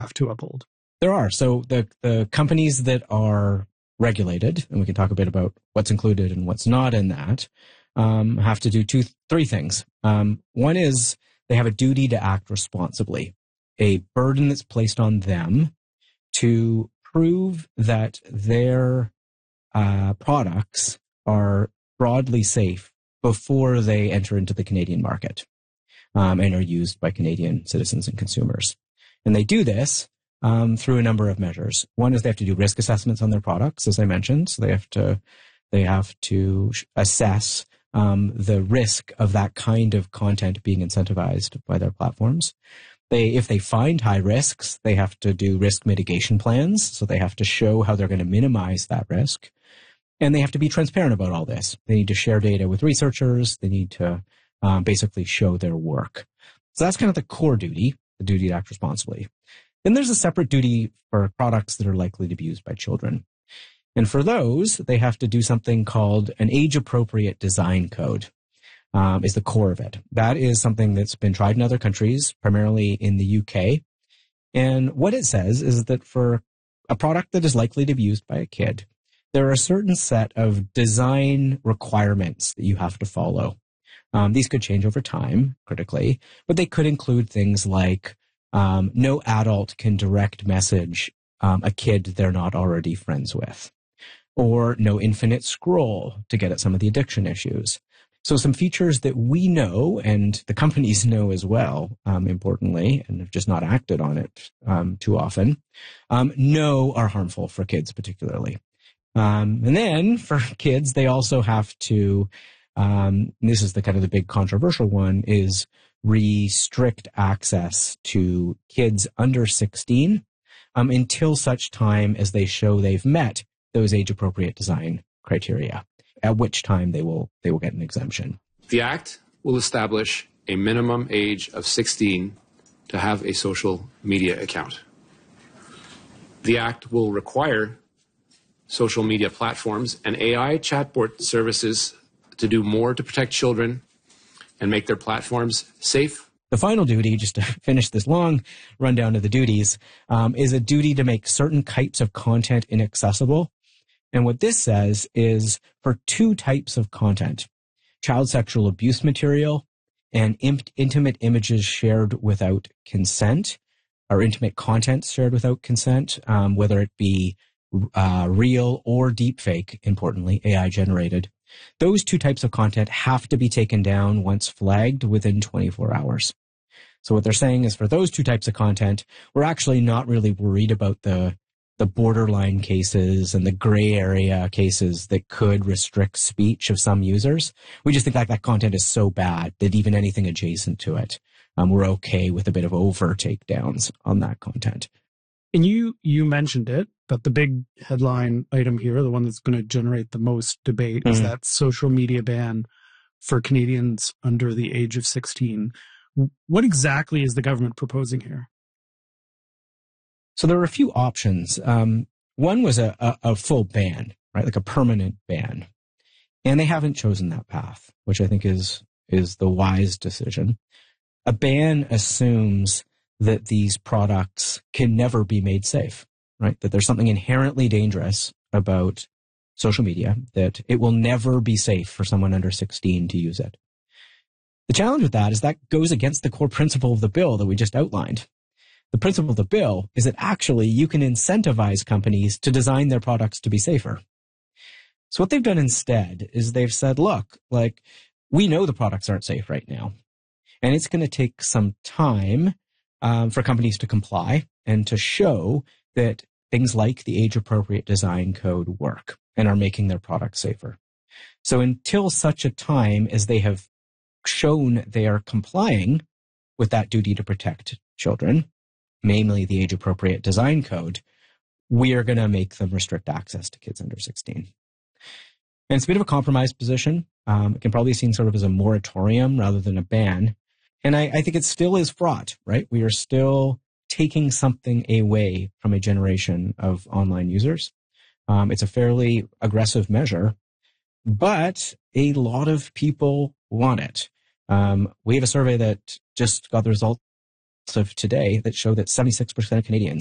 have to uphold? There are. So the companies that are regulated, and we can talk a bit about what's included and what's not in that, have to do three things. One is they have a duty to act responsibly, a burden that's placed on them to prove that their products are broadly safe before they enter into the Canadian market and are used by Canadian citizens and consumers. And they do this through a number of measures. One is they have to do risk assessments on their products, as I mentioned. So they have to assess the risk of that kind of content being incentivized by their platforms. If they find high risks, they have to do risk mitigation plans. So they have to show how they're going to minimize that risk. And they have to be transparent about all this. They need to share data with researchers. They need to basically show their work. So that's kind of the core duty, the duty to act responsibly. Then there's a separate duty for products that are likely to be used by children. And for those, they have to do something called an age-appropriate design code, is the core of it. That is something that's been tried in other countries, primarily in the UK. And what it says is that for a product that is likely to be used by a kid, there are a certain set of design requirements that you have to follow. These could change over time, critically, but they could include things like no adult can direct message a kid they're not already friends with, or no infinite scroll to get at some of the addiction issues. So some features that we know and the companies know as well, importantly, and have just not acted on it too often, know are harmful for kids particularly. And then for kids, they also have to, and this is the kind of the big controversial one, is restrict access to kids under 16 until such time as they show they've met those age-appropriate design criteria, at which time they will get an exemption. The Act will establish a minimum age of 16 to have a social media account. The Act will require social media platforms and AI chatbot services to do more to protect children and make their platforms safe. The final duty, just to finish this long rundown of the duties, is a duty to make certain types of content inaccessible. And what this says is for two types of content, child sexual abuse material and intimate images shared without consent, or intimate content shared without consent, whether it be real or deepfake, importantly, AI generated. Those two types of content have to be taken down once flagged within 24 hours. So what they're saying is for those two types of content, we're actually not really worried about the borderline cases and the gray area cases that could restrict speech of some users. We just think that content is so bad that even anything adjacent to it, we're okay with a bit of over takedowns on that content. And you mentioned it, but the big headline item here, the one that's going to generate the most debate, is that social media ban for Canadians under the age of 16. What exactly is the government proposing here? So there are a few options. One was a full ban, right? Like a permanent ban. And they haven't chosen that path, which I think is the wise decision. A ban assumes that these products can never be made safe, right? That there's something inherently dangerous about social media, that it will never be safe for someone under 16 to use it. The challenge with that is that goes against the core principle of the bill that we just outlined. The principle of the bill is that actually you can incentivize companies to design their products to be safer. So what they've done instead is they've said, look, like, we know the products aren't safe right now, and it's going to take some time for companies to comply and to show that things like the age-appropriate design code work and are making their products safer. So until such a time as they have shown they are complying with that duty to protect children, namely the age-appropriate design code, we are going to make them restrict access to kids under 16. And it's a bit of a compromise position. It can probably be seen sort of as a moratorium rather than a ban. And I think it still is fraught, right? We are still taking something away from a generation of online users. It's a fairly aggressive measure, but a lot of people want it. We have a survey that just got the result of today that show that 76% of Canadians